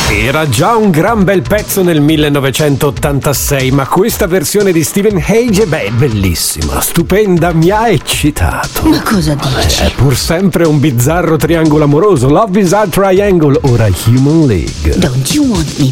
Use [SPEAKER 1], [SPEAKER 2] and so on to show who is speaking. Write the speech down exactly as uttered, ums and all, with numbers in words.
[SPEAKER 1] Era già un gran bel pezzo nel millenovecentottantasei, ma questa versione di Steven Hage, beh, è bellissima, stupenda, mi ha eccitato.
[SPEAKER 2] Ma cosa dici?
[SPEAKER 1] È pur sempre un bizzarro triangolo amoroso. Love is a Triangle, ora Human League.
[SPEAKER 2] Don't you want me